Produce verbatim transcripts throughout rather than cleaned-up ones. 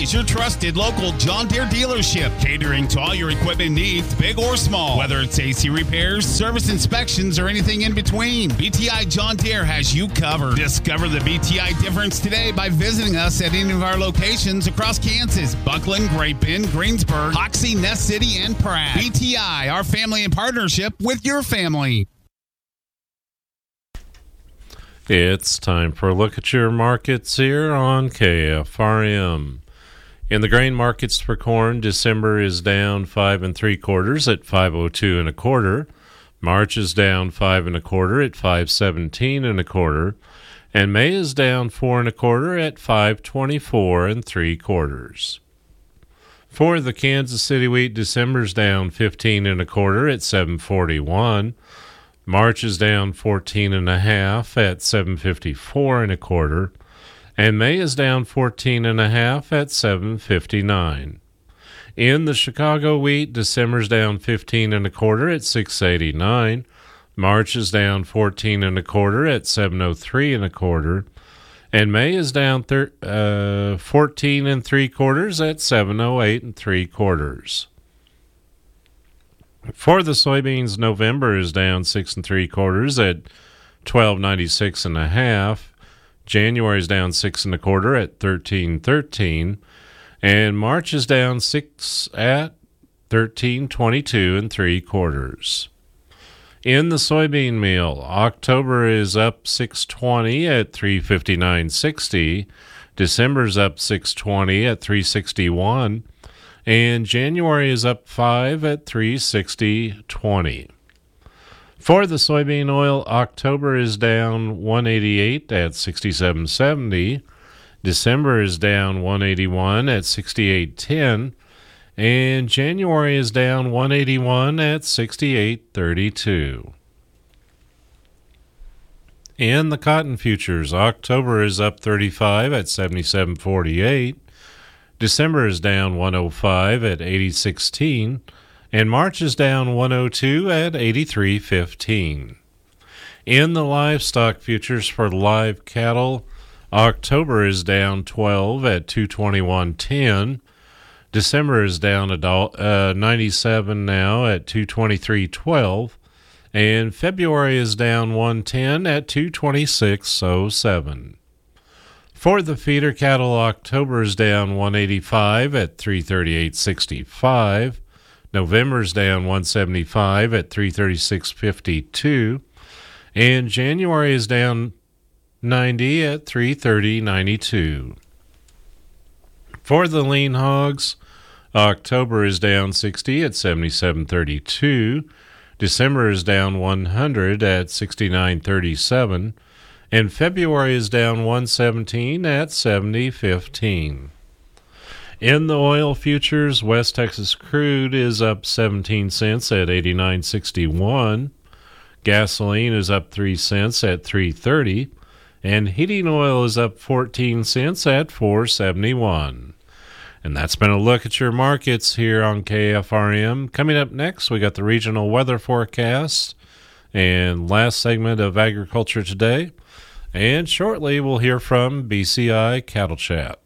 is your trusted local John Deere dealership, catering to all your equipment needs, big or small. Whether it's A C repairs, service inspections, or anything in between, B T I John Deere has you covered. Discover the B T I difference today by visiting us at any of our locations across Kansas, Buckland, Great Bend, Greensburg, Hoxie, Nest City, and Pratt. B T I, our family in partnership with your family. It's time for a look at your markets here on K F R M. In the grain markets for corn, December is down five and three quarters at five oh two and a quarter. March is down five and a quarter at five seventeen and a quarter, and May is down four and a quarter at five twenty-four and three quarters. For the Kansas City wheat, December's down fifteen and a quarter at seven forty-one. March is down fourteen and a half at seven fifty-four and a quarter, and May is down fourteen and a half at seven fifty-nine. In the Chicago wheat, December's down fifteen and a quarter at six eighty-nine. March is down fourteen and a quarter at seven oh three and a quarter, and May is down thir- uh, fourteen and three quarters at seven oh eight and three quarters. For the soybeans, November is down six and three quarters at twelve ninety-six and a half. January is down six and a quarter at thirteen thirteen, and March is down six at thirteen twenty-two and three quarters. In the soybean meal, October is up six twenty at three fifty-nine sixty. December's up six twenty at three sixty-one. And January is up five at three sixty twenty. For the soybean oil, October is down one eighty-eight at sixty-seven seventy. December is down one eighty-one at sixty-eight ten. And January is down one eighty-one at sixty-eight thirty-two. In the cotton futures, October is up thirty-five at seventy-seven forty-eight. December is down one oh five at eighty sixteen, and March is down one oh two at eighty-three fifteen. In the livestock futures for live cattle, October is down twelve at two twenty-one ten. December is down a do- uh, ninety-seven now at two twenty-three twelve, and February is down one ten at two twenty-six oh seven. For the feeder cattle, October is down one eighty-five at three thirty-eight sixty-five. November's down one seventy-five at three thirty-six fifty-two. And January is down ninety at three thirty ninety-two. For the lean hogs, October is down sixty at seventy-seven thirty-two. December is down one hundred at sixty-nine thirty-seven. And February is down one seventeen at seventy fifteen. In the oil futures, West Texas crude is up seventeen cents at eighty-nine sixty-one. Gasoline is up three cents at three thirty, and heating oil is up fourteen cents at four seventy-one. And that's been a look at your markets here on K F R M. Coming up next, we got the regional weather forecast and last segment of Agriculture Today. And shortly, we'll hear from B C I Cattle Chat.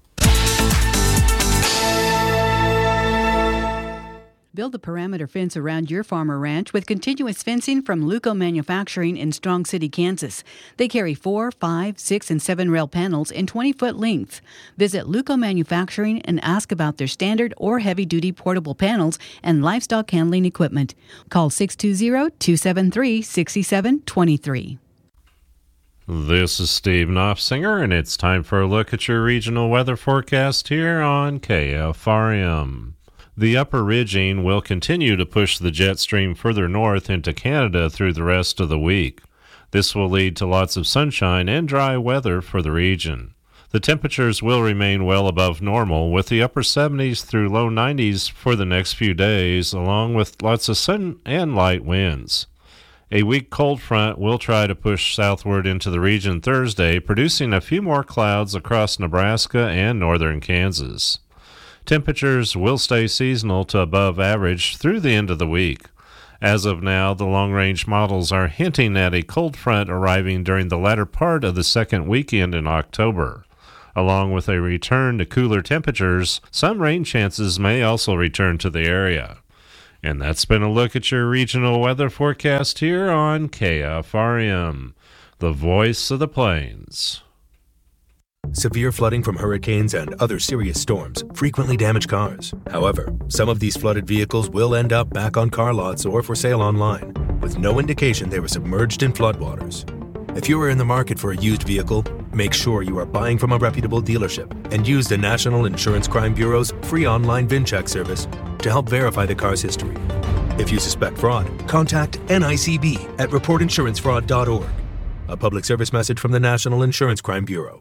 Build a perimeter fence around your farm or ranch with continuous fencing from Luco Manufacturing in Strong City, Kansas. They carry four, five, six, and seven rail panels in twenty-foot length. Visit Luco Manufacturing and ask about their standard or heavy-duty portable panels and livestock handling equipment. Call six two zero, two seven three, six seven two three. This is Steve Knopfsinger, and it's time for a look at your regional weather forecast here on K F R M. The upper ridging will continue to push the jet stream further north into Canada through the rest of the week. This will lead to lots of sunshine and dry weather for the region. The temperatures will remain well above normal, with the upper seventies through low nineties for the next few days, along with lots of sun and light winds. A weak cold front will try to push southward into the region Thursday, producing a few more clouds across Nebraska and northern Kansas. Temperatures will stay seasonal to above average through the end of the week. As of now, the long-range models are hinting at a cold front arriving during the latter part of the second weekend in October. Along with a return to cooler temperatures, some rain chances may also return to the area. And that's been a look at your regional weather forecast here on K F R M, the voice of the plains. Severe flooding from hurricanes and other serious storms frequently damage cars. However, some of these flooded vehicles will end up back on car lots or for sale online, with no indication they were submerged in floodwaters. If you are in the market for a used vehicle, make sure you are buying from a reputable dealership and use the National Insurance Crime Bureau's free online VinCheck service to help verify the car's history. If you suspect fraud, contact N I C B at report insurance fraud dot org. A public service message from the National Insurance Crime Bureau.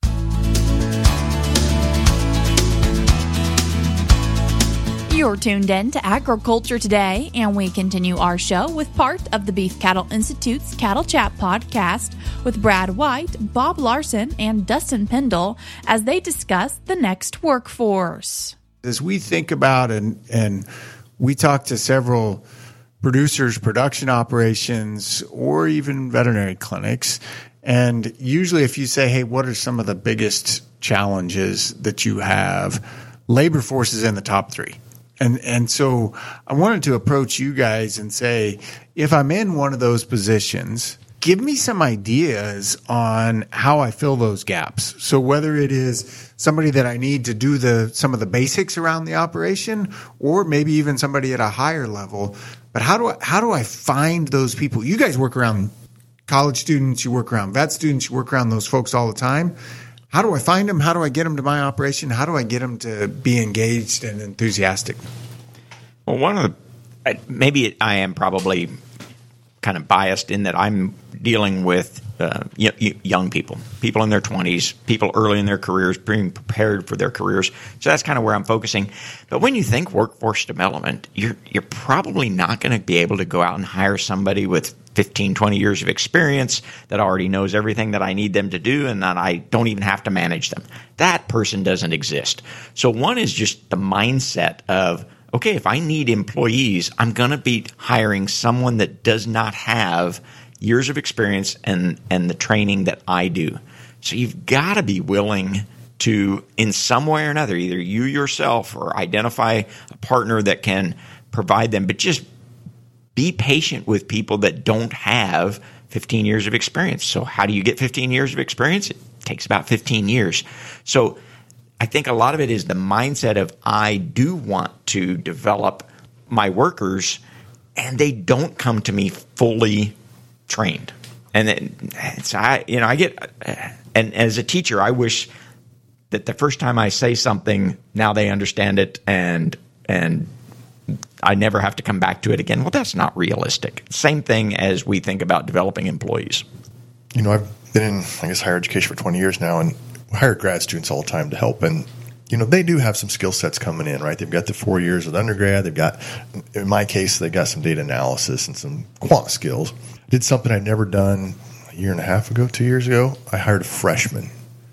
You're tuned in to Agriculture Today, and we continue our show with part of the Beef Cattle Institute's Cattle Chat podcast with Brad White, Bob Larson, and Dustin Pendle as they discuss the next workforce. As we think about and and we talk to several producers, production operations, or even veterinary clinics, and usually if you say, hey, what are some of the biggest challenges that you have, labor force is in the top three. And and so I wanted to approach you guys and say, if I'm in one of those positions, give me some ideas on how I fill those gaps. So whether it is somebody that I need to do the some of the basics around the operation, or maybe even somebody at a higher level, but how do I, how do I find those people? You guys work around college students, you work around vet students, you work around those folks all the time. How do I find them? How do I get them to my operation? How do I get them to be engaged and enthusiastic? Well, one of the maybe I am probably kind of biased in that I'm dealing with uh, young people, people in their twenties, people early in their careers, being prepared for their careers. So that's kind of where I'm focusing. But when you think workforce development, you're you're probably not going to be able to go out and hire somebody with fifteen, twenty years of experience that already knows everything that I need them to do and that I don't even have to manage them. That person doesn't exist. So one is just the mindset of, okay, if I need employees, I'm going to be hiring someone that does not have years of experience and, and the training that I do. So you've got to be willing to, in some way or another, either you yourself or identify a partner that can provide them, but just be patient with people that don't have fifteen years of experience. So how do you get fifteen years of experience? It takes about fifteen years. So I think a lot of it is the mindset of I do want to develop my workers, and they don't come to me fully trained. And then, so I, you know, I get, and as a teacher, I wish that the first time I say something, now they understand it and and I never have to come back to it again. Well, that's not realistic. Same thing as we think about developing employees. You know, I've been in, I guess, higher education for twenty years now, and we hire grad students all the time to help. And, you know, they do have some skill sets coming in, right? They've got the four years of undergrad. They've got, in my case, they've got some data analysis and some quant skills. I did something I'd never done a year and a half ago, two years ago. I hired a freshman.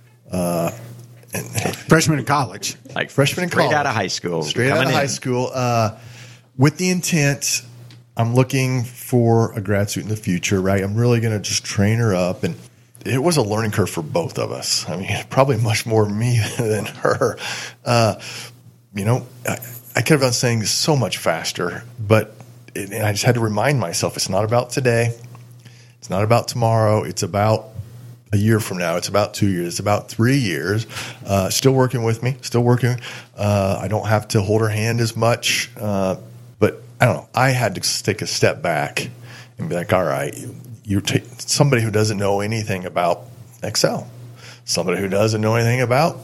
Uh, and, freshman in college. Like freshman in college. Straight out of high school. Straight out of in. high school. Uh, with the intent, I'm looking for a grad student in the future, right? I'm really going to just train her up. And it was a learning curve for both of us. I mean, probably much more me than her. Uh, you know, I, I could have done things so much faster, but it, and I just had to remind myself it's not about today. It's not about tomorrow. It's about a year from now. It's about two years. It's about three years. Uh, still working with me. Still working. Uh, I don't have to hold her hand as much. Uh, but I don't know. I had to take a step back and be like, all right, you, you're t- somebody who doesn't know anything about Excel, somebody who doesn't know anything about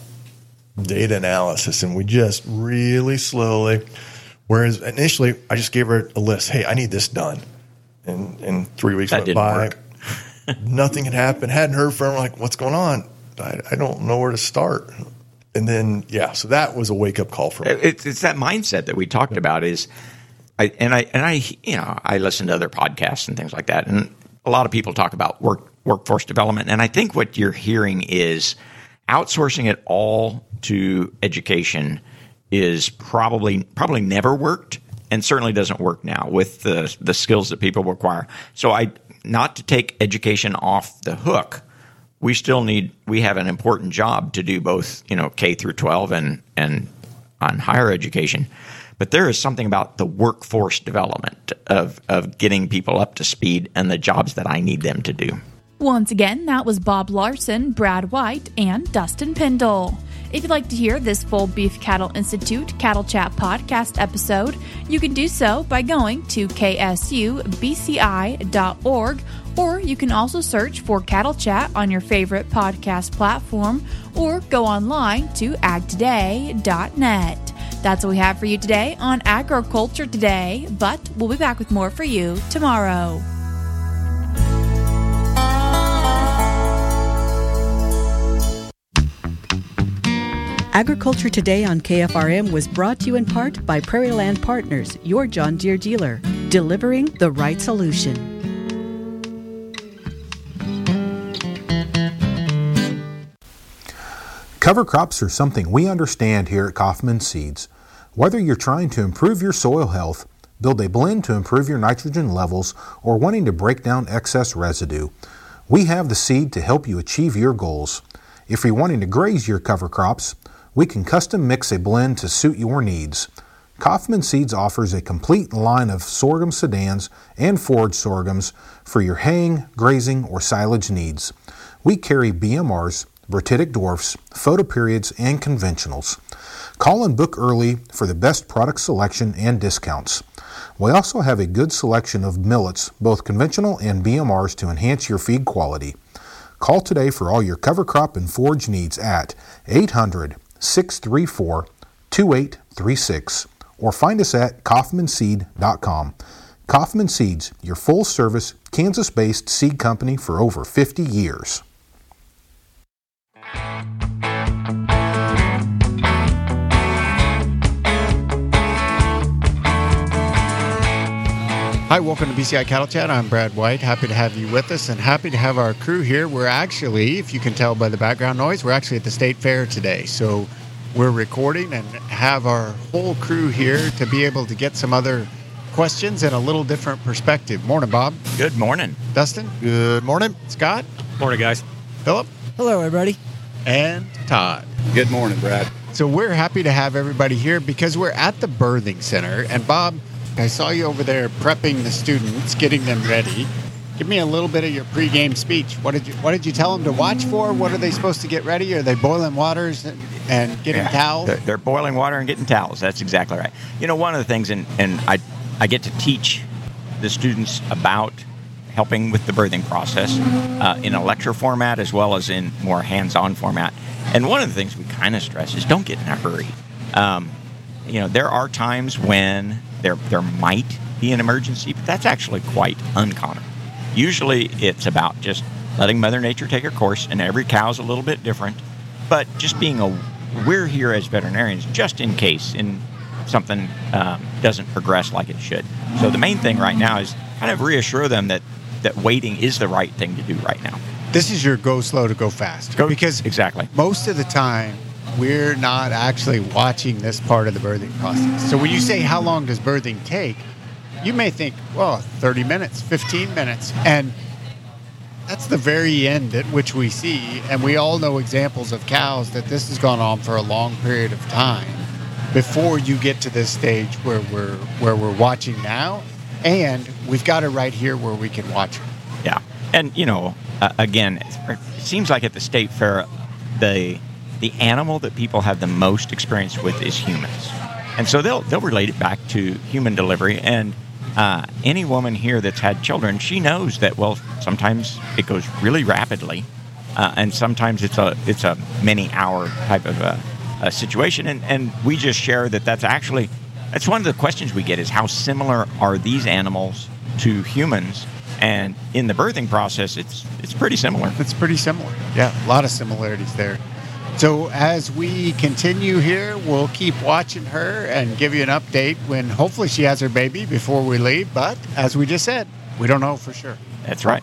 data analysis. And we just really slowly, whereas initially I just gave her a list. Hey, I need this done. And, and three weeks that went by. Work. Nothing had happened. Hadn't heard from her. Like, what's going on? I, I don't know where to start. And then, yeah, so that was a wake up call for me. It's, it's that mindset that we talked about. Is, I and I and I, you know, I listen to other podcasts and things like that, and a lot of people talk about work workforce development. And I think what you're hearing is outsourcing it all to education is probably probably never worked, and certainly doesn't work now with the the skills that people require. So I. Not to take education off the hook, we still need, we have an important job to do both, you know, K through twelve and, and on higher education. But there is something about the workforce development of, of getting people up to speed and the jobs that I need them to do. Once again, that was Bob Larson, Brad White, and Dustin Pendle. If you'd like to hear this full Beef Cattle Institute Cattle Chat podcast episode, you can do so by going to K S U B C I dot org, or you can also search for Cattle Chat on your favorite podcast platform, or go online to ag today dot net. That's what we have for you today on Agriculture Today, but we'll be back with more for you tomorrow. Agriculture Today on K F R M was brought to you in part by Prairie Land Partners, your John Deere dealer, delivering the right solution. Cover crops are something we understand here at Kaufman Seeds. Whether you're trying to improve your soil health, build a blend to improve your nitrogen levels, or wanting to break down excess residue, we have the seed to help you achieve your goals. If you're wanting to graze your cover crops, we can custom mix a blend to suit your needs. Kaufman Seeds offers a complete line of sorghum sedans and forage sorghums for your haying, grazing, or silage needs. We carry B M Rs, Brititic dwarfs, photoperiods, and conventionals. Call and book early for the best product selection and discounts. We also have a good selection of millets, both conventional and B M Rs, to enhance your feed quality. Call today for all your cover crop and forage needs at eight hundred, six three four, two eight three six or find us at kaufman seed dot com. Kaufman Seeds, your full-service, Kansas-based seed company for over fifty years. Hi, welcome to B C I Cattle Chat. I'm Brad White. Happy to have you with us and happy to have our crew here. We're actually, if you can tell by the background noise, we're actually at the State Fair today. So we're recording and have our whole crew here to be able to get some other questions and a little different perspective. Morning, Bob. Good morning. Dustin. Good morning. Scott. Morning, guys. Philip. Hello, everybody. And Todd. Good morning, Brad. So we're happy to have everybody here because we're at the Birthing Center. And Bob, I saw you over there prepping the students, getting them ready. Give me a little bit of your pregame speech. What did you What did you tell them to watch for? What are they supposed to get ready? Are they boiling waters and, and getting yeah, towels? They're, they're boiling water and getting towels. That's exactly right. You know, one of the things, and, and I, I get to teach the students about helping with the birthing process uh, in a lecture format as well as in more hands-on format. And one of the things we kind of stress is don't get in a hurry. Um, you know, there are times when there there might be an emergency, but that's actually quite uncommon. Usually it's about just letting Mother Nature take her course, and every cow's a little bit different. But just being a, we're here as veterinarians just in case in something um, doesn't progress like it should. So the main thing right now is kind of reassure them that, that waiting is the right thing to do right now. This is your go slow to go fast. Go, because exactly. Most of the time, we're not actually watching this part of the birthing process. So when you say how long does birthing take, you may think, well, thirty minutes, fifteen minutes. And that's the very end at which we see. And we all know examples of cows that this has gone on for a long period of time before you get to this stage where we're where we're watching now. And we've got it right here where we can watch it. Yeah. And, you know, uh, again, it seems like at the state fair, the the animal that people have the most experience with is humans. And so they'll they'll relate it back to human delivery. And uh, any woman here that's had children, she knows that, well, sometimes it goes really rapidly. Uh, and sometimes it's a it's a many hour type of a, a situation. And, and we just share that that's actually, that's one of the questions we get is how similar are these animals to humans? And in the birthing process, it's it's pretty similar. It's pretty similar. Yeah, a lot of similarities there. So as we continue here, we'll keep watching her and give you an update when hopefully she has her baby before we leave. But as we just said, we don't know for sure. That's right.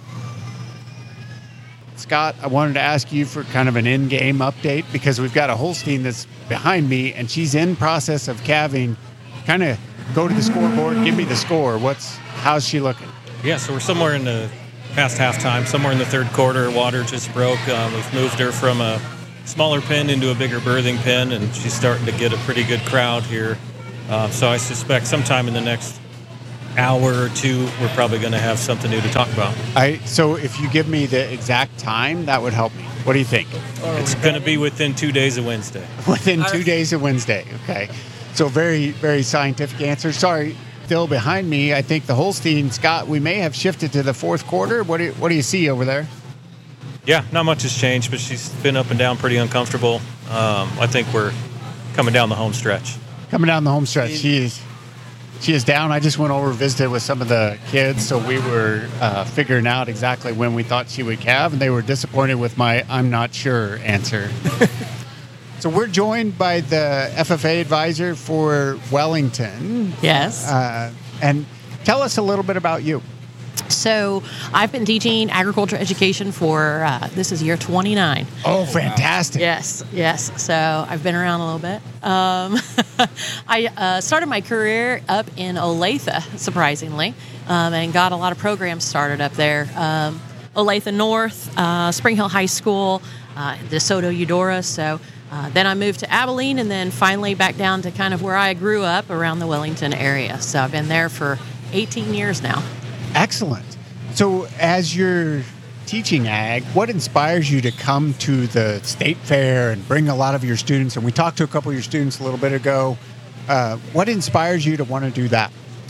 Scott, I wanted to ask you for kind of an in-game update because we've got a Holstein that's behind me and she's in process of calving. Kind of go to the scoreboard, give me the score. What's how's she looking? Yeah, so we're somewhere in the past halftime, somewhere in the third quarter, water just broke. Um, we've moved her from a smaller pen into a bigger birthing pen, and she's starting to get a pretty good crowd here. Uh, so I suspect sometime in the next hour or two, we're probably going to have something new to talk about. I, so if you give me the exact time, that would help me. What do you think? It's going to be within two days of Wednesday. Within two days of Wednesday, okay. So very, very scientific answer. Sorry, Phil, behind me, I think the Holstein, Scott, we may have shifted to the fourth quarter. What do you, what do you see over there? Yeah, not much has changed, but she's been up and down pretty uncomfortable. Um, I think we're coming down the home stretch. Coming down the home stretch. She is, she is down. I just went over and visited with some of the kids, so we were uh, figuring out exactly when we thought she would calve, and they were disappointed with my I'm not sure answer. So we're joined by the F F A advisor for Wellington. Yes. Uh, and tell us a little bit about you. So I've been teaching agriculture education for, uh, this is year twenty-nine. Oh, fantastic. Yes, yes. So I've been around a little bit. Um, I uh, started my career up in Olathe, surprisingly, um, and got a lot of programs started up there. Um, Olathe North, uh, Spring Hill High School, uh, DeSoto Eudora. So uh, then I moved to Abilene, and then finally back down to kind of where I grew up around the Wellington area. So I've been there for eighteen years now. Excellent. So as you're teaching ag, what inspires you to come to the state fair and bring a lot of your students? And we talked to a couple of your students a little bit ago. Uh, what inspires you to want to do that?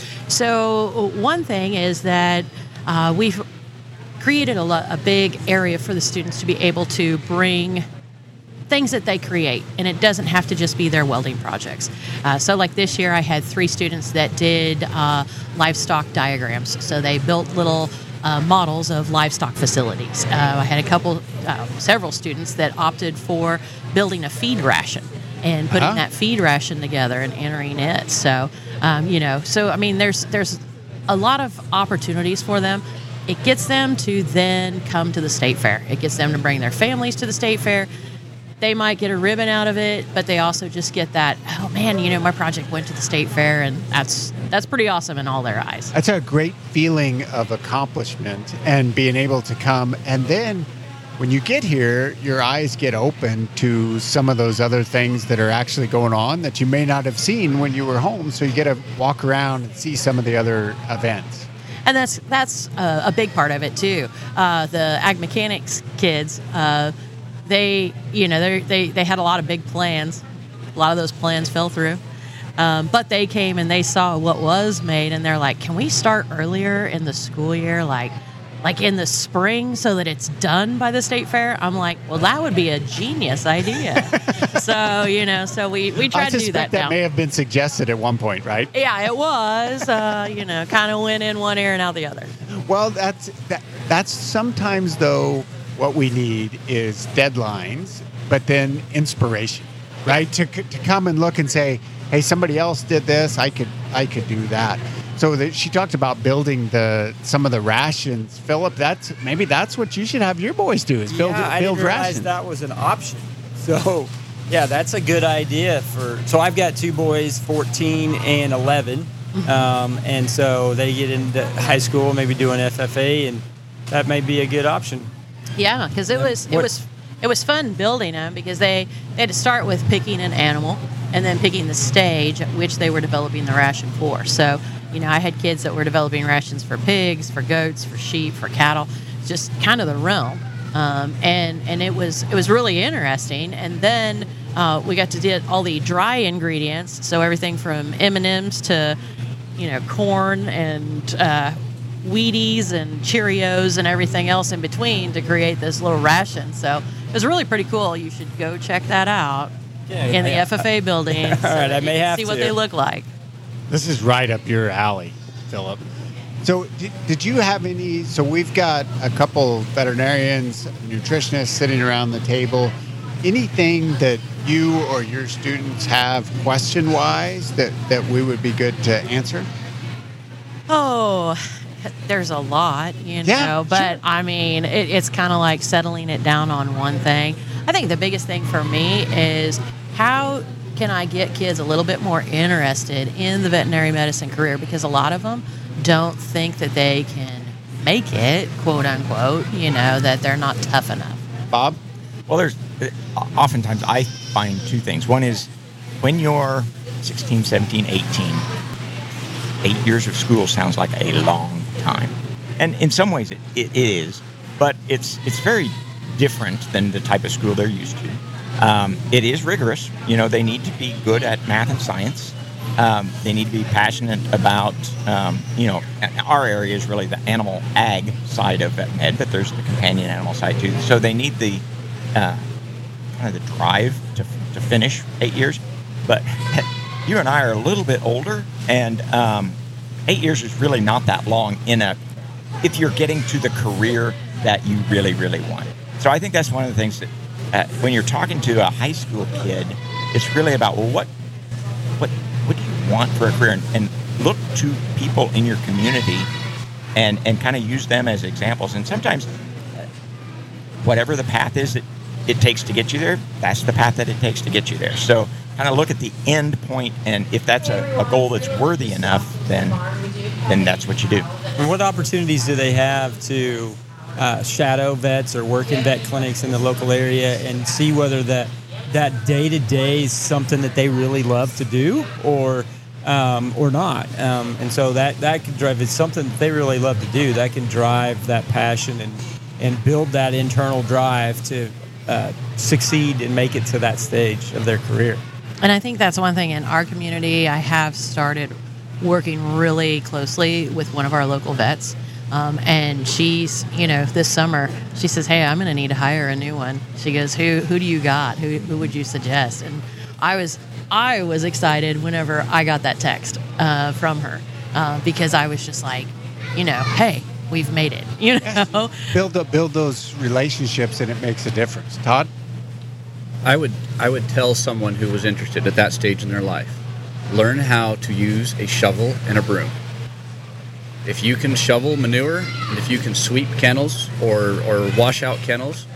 So one thing is that uh, we've created a, lo- a big area for the students to be able to bring things that they create, and it doesn't have to just be their welding projects. Uh, so like this year I had three students that did uh, livestock diagrams. So they built little uh, models of livestock facilities. Uh, I had a couple, uh, several students that opted for building a feed ration and putting Uh-huh. that feed ration together and entering it. So, um, you know, so I mean, there's there's a lot of opportunities for them. It gets them to then come to the state fair. It gets them to bring their families to the state fair. They might get a ribbon out of it, but they also just get that, oh man, you know, my project went to the state fair, and that's that's pretty awesome in all their eyes. That's a great feeling of accomplishment and being able to come. And then when you get here, your eyes get open to some of those other things that are actually going on that you may not have seen when you were home. So you get to walk around and see some of the other events. And that's that's uh, a big part of it too. Uh, the ag mechanics kids, uh, they you know they they they had a lot of big plans. A lot of those plans fell through, um, but they came and they saw what was made, and they're like, "Can we start earlier in the school year, like like in the spring, so that it's done by the state fair?" I'm like, "Well, that would be a genius idea." So you know, so we we tried to do that. that now. may have been suggested at one point, right? Yeah, it was. Uh, you know, kind of went in one ear and out the other. Well, that's that, that's sometimes, though, what we need is deadlines, but then inspiration, right? To to come and look and say, hey, somebody else did this, I could I could do that. So that she talked about building the some of the rations. Philip, that's maybe that's what you should have your boys do is build yeah, build I didn't realize rations. that was an option. So, yeah, that's a good idea for. So I've got two boys, fourteen and eleven, um, and so they get into high school, maybe do an F F A, and that may be a good option. Yeah, because it was it What- was it was fun building them because they, they had to start with picking an animal and then picking the stage at which they were developing the ration for. So, you know, I had kids that were developing rations for pigs, for goats, for sheep, for cattle, just kind of the realm. Um, and and it was it was really interesting. And then uh, we got to do all the dry ingredients, so everything from M and M's to, you know, corn and uh, Wheaties and Cheerios and everything else in between to create this little ration. So it was really pretty cool. You should go check that out Yeah, in the yeah. F F A building. All so right, that I you may can have see what to. they look like. This is right up your alley, Philip. So did, did you have any, so we've got a couple veterinarians, nutritionists sitting around the table. Anything that you or your students have question-wise that, that we would be good to answer? Oh, there's a lot, you know, Yeah, but sure. I mean, it, it's kind of like settling it down on one thing. I think the biggest thing for me is how can I get kids a little bit more interested in the veterinary medicine career, because a lot of them don't think that they can make it, quote unquote, you know, that they're not tough enough. Bob? Well, there's oftentimes I find two things. One is when you're sixteen, seventeen, eighteen, eight years of school sounds like a long time. And in some ways it, it is, but it's it's very different than the type of school they're used to. Um, it is rigorous. You know, they need to be good at math and science. Um, they need to be passionate about, um, you know, our area is really the animal ag side of vet med, but there's the companion animal side too. So they need the uh, kind of the drive to, to finish eight years. But you and I are a little bit older, and um, eight years is really not that long in a if you're getting to the career that you really, really want. So I think that's one of the things that uh, when you're talking to a high school kid, it's really about, well, what what what do you want for a career? And, and look to people in your community and, and kind of use them as examples. And sometimes whatever the path is that it takes to get you there, that's the path that it takes to get you there. So kind of look at the end point, and if that's a, a goal that's worthy enough, then then that's what you do. And what opportunities do they have to uh, shadow vets or work in vet clinics in the local area and see whether that that day-to-day is something that they really love to do or um, or not? Um, and so that, that can drive, it's something that they really love to do, that can drive that passion and, and build that internal drive to uh, succeed and make it to that stage of their career. And I think that's one thing in our community. I have started working really closely with one of our local vets. Um, and she's, you know, this summer, she says, hey, I'm going to need to hire a new one. She goes, who who do you got? Who who would you suggest? And I was I was excited whenever I got that text uh, from her uh, because I was just like, you know, hey, we've made it, you know. Build up, build those relationships, and it makes a difference. Todd? I would I would tell someone who was interested at that stage in their life, learn how to use a shovel and a broom. If you can shovel manure, and if you can sweep kennels or, or wash out kennels,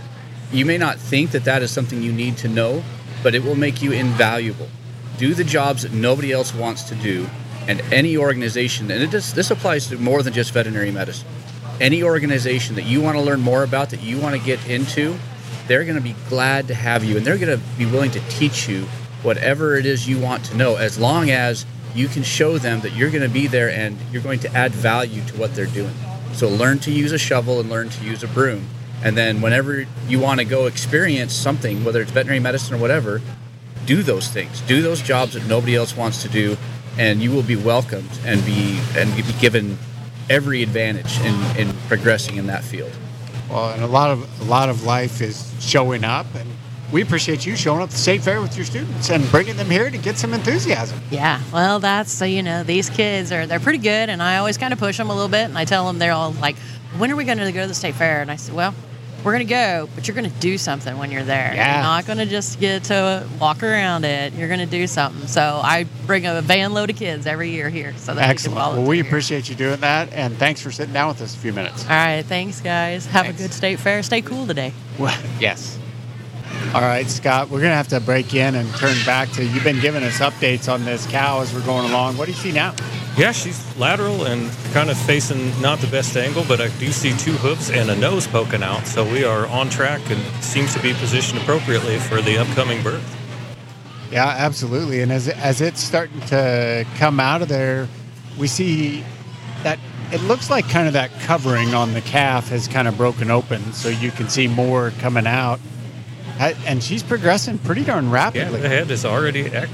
you may not think that that is something you need to know, but it will make you invaluable. Do the jobs that nobody else wants to do, and any organization, and it just, this applies to more than just veterinary medicine. Any organization that you want to learn more about, that you want to get into, they're going to be glad to have you, and they're going to be willing to teach you whatever it is you want to know, as long as you can show them that you're going to be there and you're going to add value to what they're doing. So learn to use a shovel and learn to use a broom. And then whenever you want to go experience something, whether it's veterinary medicine or whatever, do those things. Do those jobs that nobody else wants to do, and you will be welcomed and be and be given every advantage in, in progressing in that field. Well, and a lot of a lot of life is showing up, and we appreciate you showing up at the state fair with your students and bringing them here to get some enthusiasm. Yeah, well, that's, so, you know, these kids are, they're pretty good, and I always kind of push them a little bit, and I tell them, they're all like, when are we going to go to the state fair? And I said, well, we're going to go, but you're going to do something when you're there. Yeah. You're not going to just get to walk around it. You're going to do something. So I bring a van load of kids every year here so that Excellent. we can Well, we here. appreciate you doing that, and thanks for sitting down with us a few minutes. All right, thanks, guys. Have thanks. a good state fair. Stay cool today. Well, yes. All right, Scott, we're going to have to break in and turn back to, you've been giving us updates on this cow as we're going along. What do you see now? Yeah, she's lateral and kind of facing not the best angle, but I do see two hooves and a nose poking out. So we are on track and seems to be positioned appropriately for the upcoming birth. Yeah, absolutely. And as, as it's starting to come out of there, we see that it looks like kind of that covering on the calf has kind of broken open, so you can see more coming out. And she's progressing pretty darn rapidly. Yeah, the head is already, uh,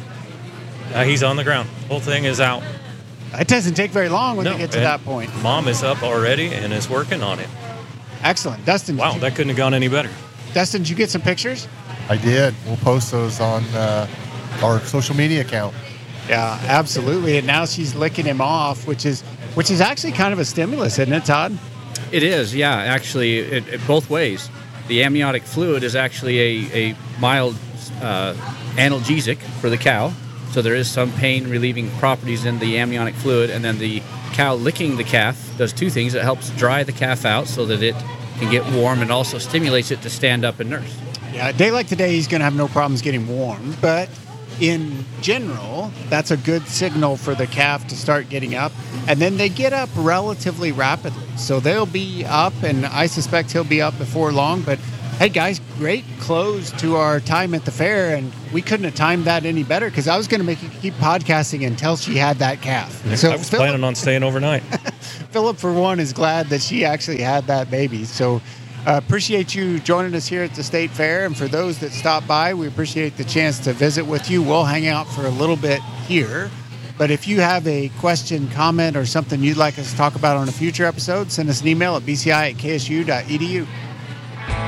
he's on the ground. Whole thing is out. It doesn't take very long when no, they get to that point. Mom is up already and is working on it. Excellent. Dustin. Wow, you, that couldn't have gone any better. Dustin, did you get some pictures? I did. We'll post those on uh, our social media account. Yeah, absolutely. And now she's licking him off, which is which is actually kind of a stimulus, isn't it, Todd? It is, yeah. Actually, it, it, both ways. The amniotic fluid is actually a, a mild uh, analgesic for the cow. So there is some pain-relieving properties in the amniotic fluid. And then the cow licking the calf does two things. It helps dry the calf out so that it can get warm, and also stimulates it to stand up and nurse. Yeah, a day like today, he's going to have no problems getting warm. But in general, that's a good signal for the calf to start getting up. And then they get up relatively rapidly. So they'll be up, and I suspect he'll be up before long. But hey, guys, great close to our time at the fair. And we couldn't have timed that any better because I was going to make you keep podcasting until she had that calf. So I was Phillip, planning on staying overnight. Phillip, for one, is glad that she actually had that baby. So Uh, appreciate you joining us here at the State Fair. And for those that stop by, we appreciate the chance to visit with you. We'll hang out for a little bit here. But if you have a question, comment, or something you'd like us to talk about on a future episode, send us an email at b c i at k s u dot e d u.